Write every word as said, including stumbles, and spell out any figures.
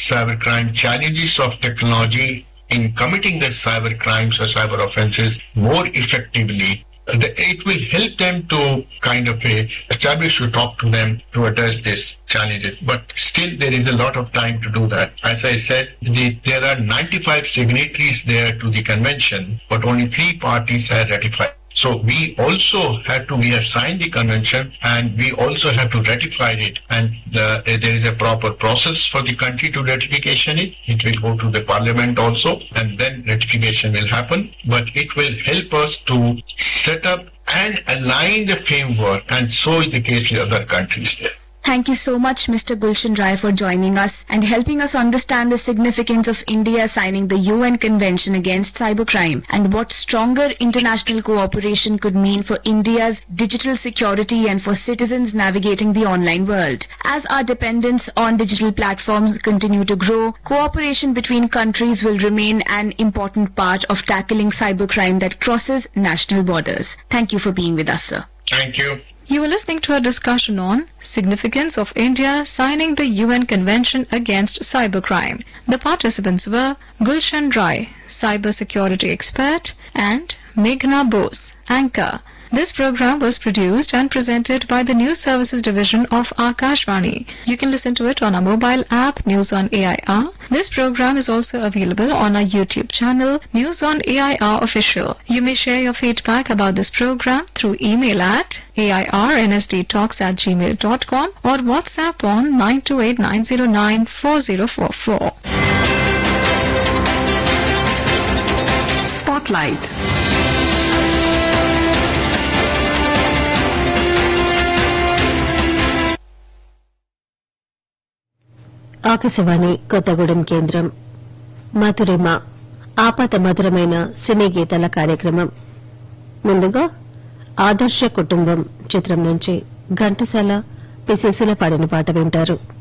cybercrime, challenges of technology in committing the cyber crimes or cyber offenses more effectively. It will help them to kind of uh, establish to talk to them to address these challenges. But still there is a lot of time to do that. As I said, the, there are ninety-five signatories there to the convention, but only three parties have ratified. So we also have to, we have signed the convention and we also have to ratify it. And the, there is a proper process for the country to ratification it. It will go to the parliament also and then ratification will happen. But it will help us to set up and align the framework, and so is the case with other countries there. Thank you so much, Mister Gulshan Rai, for joining us and helping us understand the significance of India signing the U N Convention Against Cybercrime and what stronger international cooperation could mean for India's digital security and for citizens navigating the online world. As our dependence on digital platforms continue to grow, cooperation between countries will remain an important part of tackling cybercrime that crosses national borders. Thank you for being with us, sir. Thank you. You were listening to a discussion on significance of India signing the U N Convention Against Cybercrime. The participants were Gulshan Rai, cybersecurity expert, and Meghna Bose, anchor. This program was produced and presented by the News Services Division of Akashvani. You can listen to it on our mobile app, News on A I R. This program is also available on our YouTube channel, News on A I R Official. You may share your feedback about this program through email at A I R N S D talks at gmail dot com or WhatsApp on nine two eight nine zero nine four zero four four. Spotlight. Akashvani Kothagudem కేంద్రం మధురిమ ఆపాత మధురమైన సినీ గీతాల కార్యక్రమం. ముందుగా ఆదర్శ కుటుంబం చిత్రం నుంచి ఘంటసాల పి సుశీల పాడిన పాట వింటారు.